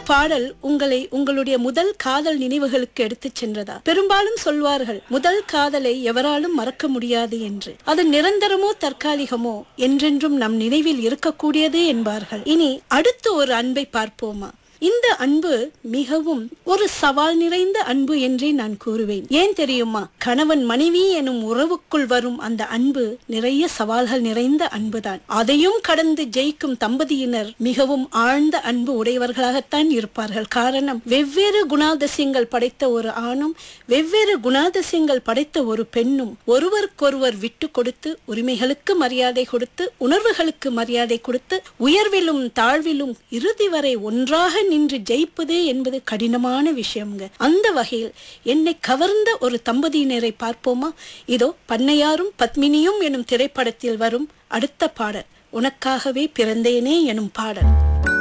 பாடல் உங்களை உங்களுடைய முதல் காதல் நினைவுகளுக்கு எடுத்துச் சென்றதா? பெரும்பாலும் சொல்வார்கள் முதல் காதலை எவராலும் மறக்க முடியாது என்று. அது நிரந்தரமோ தற்காலிகமோ என்றென்றும் நம் நினைவில் இருக்கக்கூடியது என்பார்கள். இனி அடுத்து ஒரு அன்பை பார்ப்போமா? இந்த அன்பு மிகவும் ஒரு சவால் நிறைந்த அன்பு என்றே நான் கூறுவேன். ஏன் தெரியுமா? கணவன் மனைவி எனும் உறவுக்குள் வரும் அந்த அன்பு நிறைய சவால்கள் நிறைந்த அன்புதான். அதையும் கடந்து ஜெயிக்கும் தம்பதியினர் மிகவும் ஆழ்ந்த அன்பு உடையவர்களாகத்தான் இருப்பார்கள். காரணம், வெவ்வேறு குணாதிசயங்கள் படைத்த ஒரு ஆணும் வெவ்வேறு குணாதிசயங்கள் படைத்த ஒரு பெண்ணும் ஒருவருக்கொருவர் விட்டு கொடுத்து, உரிமைகளுக்கு மரியாதை கொடுத்து, உணர்வுகளுக்கு மரியாதை கொடுத்து, உயர்விலும் தாழ்விலும் இறுதி வரை ஒன்றாக நின்று ஜெயிப்பது என்பது கடினமான விஷயம்ங்க. அந்த வகையில் என்னை கவர்ந்த ஒரு தம்பதியினரை பார்ப்போமா? இதோ பண்ணையாரும் பத்மினியும் எனும் திரைப்படத்தில் வரும் அடுத்த பாடல், உனக்காகவே பிறந்தேனே எனும் பாடல்.